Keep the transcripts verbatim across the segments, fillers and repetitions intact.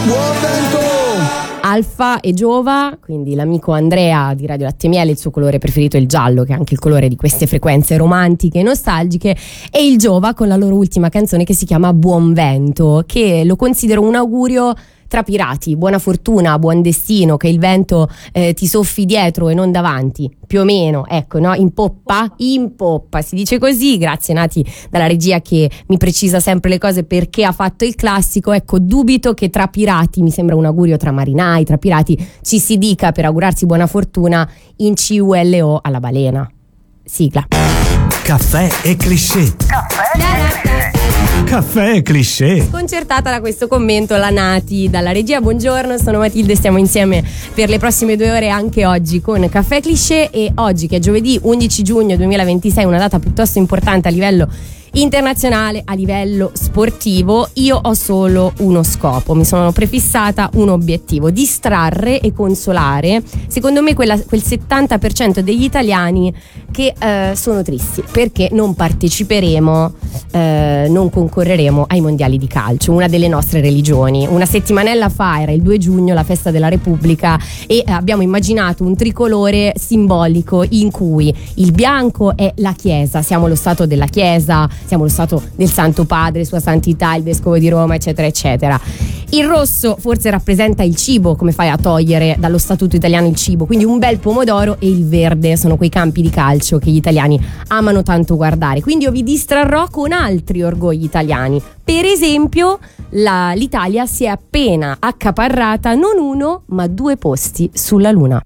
Buon vento! Alfa e Giova, quindi l'amico Andrea di Radio Latte Miele, il suo colore preferito è il giallo, che è anche il colore di queste frequenze romantiche e nostalgiche, e il Giova con la loro ultima canzone che si chiama Buon Vento, che lo considero un augurio tra pirati, buona fortuna, buon destino, che il vento eh, ti soffi dietro e non davanti, più o meno, ecco, no? In poppa, in poppa, si dice così, grazie Nati dalla regia che mi precisa sempre le cose perché ha fatto il classico. Ecco, dubito che tra pirati, mi sembra un augurio tra marinai, tra pirati, ci si dica per augurarsi buona fortuna in C U L O alla balena. Sigla. Caffè e cliché. Caffè e cliché. Caffè e cliché. Sconcertata da questo commento la Nati dalla regia. Buongiorno, sono Matilde, stiamo insieme per le prossime due ore anche oggi con Caffè e cliché, e oggi che è giovedì undici giugno duemilaventisei, una data piuttosto importante a livello internazionale, a livello sportivo, io ho solo uno scopo, mi sono prefissata un obiettivo: distrarre e consolare, secondo me, quella, quel settanta per cento degli italiani che eh, sono tristi perché non parteciperemo, eh, non concorreremo ai mondiali di calcio, una delle nostre religioni. Una settimanella fa era il due giugno, la festa della Repubblica, e abbiamo immaginato un tricolore simbolico in cui il bianco è la Chiesa, siamo lo Stato della Chiesa, siamo lo Stato del Santo Padre, Sua Santità, il Vescovo di Roma, eccetera, eccetera. Il rosso forse rappresenta il cibo, come fai a togliere dallo Statuto italiano il cibo? Quindi un bel pomodoro, e il verde sono quei campi di calcio che gli italiani amano tanto guardare. Quindi io vi distrarrò con altri orgogli italiani. Per esempio, la, l'Italia si è appena accaparrata non uno, ma due posti sulla Luna.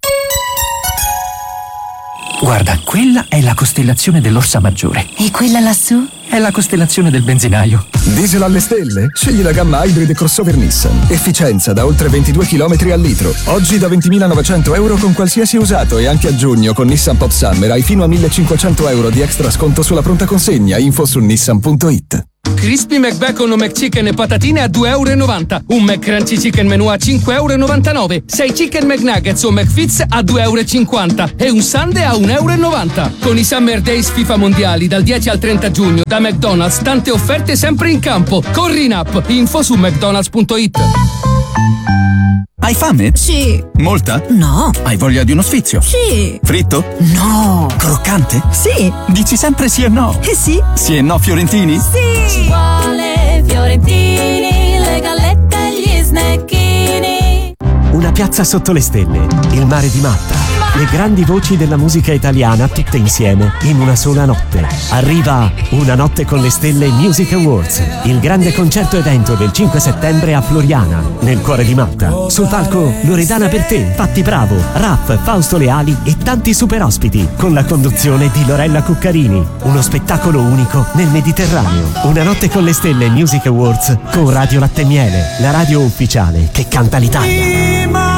Guarda, quella è la costellazione dell'Orsa Maggiore. E quella lassù? È la costellazione del benzinaio. Diesel alle stelle? Scegli la gamma Hybrid e crossover Nissan. Efficienza da oltre ventidue chilometri al litro. Oggi da ventimilanovecento euro con qualsiasi usato, e anche a giugno con Nissan Pop Summer hai fino a millecinquecento euro di extra sconto sulla pronta consegna. Info su nissan punto it. Crispy McBacon o McChicken e patatine a due euro e novanta. Un McCrunchy Chicken Menù a cinque euro e novantanove. sei Chicken McNuggets o McFits a due euro e cinquanta. E un Sundae a un euro e novanta. Con i Summer Days FIFA Mondiali dal dieci al trenta giugno da McDonald's, tante offerte sempre in campo. Corri in app. Info su mcdonalds punto it. Hai fame? Sì. Molta? No. Hai voglia di uno sfizio? Sì. Fritto? No. Croccante? Sì. Dici sempre sì e no? Eh sì. Sì e no fiorentini? Sì. Ci vuole fiorentini, le gallette e gli snecchini. Una piazza sotto le stelle, il mare di Malta, le grandi voci della musica italiana tutte insieme in una sola notte. Arriva Una notte con le stelle Music Awards, il grande concerto evento del cinque settembre a Floriana, nel cuore di Malta. Sul palco Loredana Bertè, Patti Bravo, Raff, Fausto Leali e tanti super ospiti, con la conduzione di Lorella Cuccarini. Uno spettacolo unico nel Mediterraneo. Una notte con le stelle Music Awards con Radio Latte Miele, la radio ufficiale che canta l'Italia.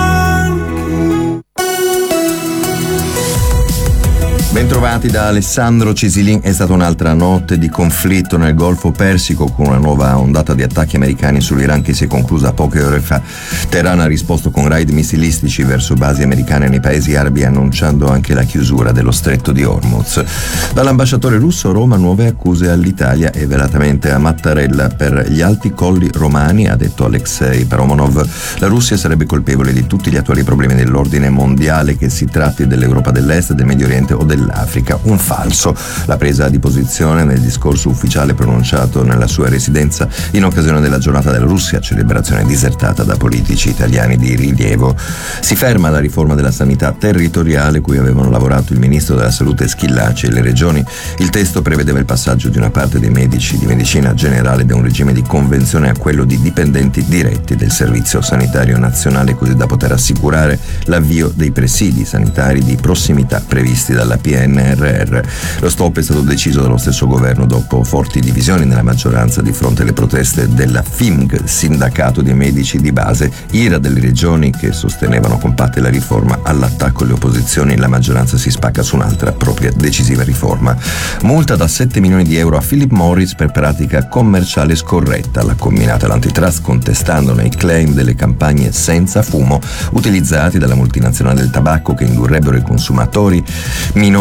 Bentrovati da Alessandro Cisilin. È stata un'altra notte di conflitto nel Golfo Persico, con una nuova ondata di attacchi americani sull'Iran che si è conclusa poche ore fa. Teheran ha risposto con raid missilistici verso basi americane nei paesi arabi, annunciando anche la chiusura dello stretto di Hormuz. Dall'ambasciatore russo a Roma nuove accuse all'Italia e velatamente a Mattarella per gli alti colli romani, ha detto Alexei Paromonov. La Russia sarebbe colpevole di tutti gli attuali problemi dell'ordine mondiale, che si tratti dell'Europa dell'Est, del Medio Oriente o del Africa. Un falso. La presa di posizione nel discorso ufficiale pronunciato nella sua residenza in occasione della giornata della Russia, celebrazione disertata da politici italiani di rilievo. Si ferma la riforma della sanità territoriale cui avevano lavorato il ministro della salute Schillaci e le regioni. Il testo prevedeva il passaggio di una parte dei medici di medicina generale da un regime di convenzione a quello di dipendenti diretti del Servizio Sanitario Nazionale, così da poter assicurare l'avvio dei presidi sanitari di prossimità previsti dalla P N R R. Lo stop è stato deciso dallo stesso governo dopo forti divisioni nella maggioranza di fronte alle proteste della F I M G, sindacato dei medici di base, ira delle regioni che sostenevano compatte la riforma. All'attacco alle opposizioni la maggioranza si spacca su un'altra propria decisiva riforma. Multa da sette milioni di euro a Philip Morris per pratica commerciale scorretta. L'ha comminata l'antitrust contestandone i claim delle campagne senza fumo utilizzati dalla multinazionale del tabacco, che indurrebbero i consumatori minori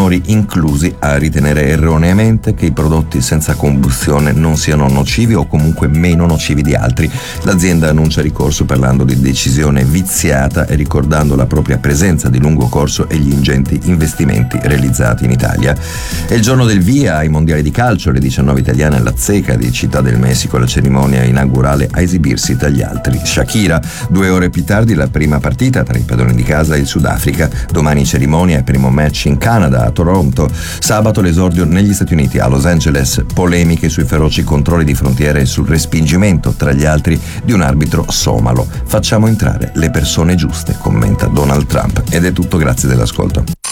minori inclusi, a ritenere erroneamente che i prodotti senza combustione non siano nocivi o comunque meno nocivi di altri. L'azienda annuncia ricorso parlando di decisione viziata e ricordando la propria presenza di lungo corso e gli ingenti investimenti realizzati in Italia. È il giorno del via ai mondiali di calcio, le diciannove italiane alla Zeca di Città del Messico, la cerimonia inaugurale a esibirsi tra gli altri Shakira. Due ore più tardi la prima partita tra i padroni di casa e il Sudafrica. Domani cerimonia e primo match in Canada, a Toronto. Sabato l'esordio negli Stati Uniti, a Los Angeles. Polemiche sui feroci controlli di frontiera e sul respingimento, tra gli altri, di un arbitro somalo. Facciamo entrare le persone giuste, commenta Donald Trump. Ed è tutto, grazie dell'ascolto.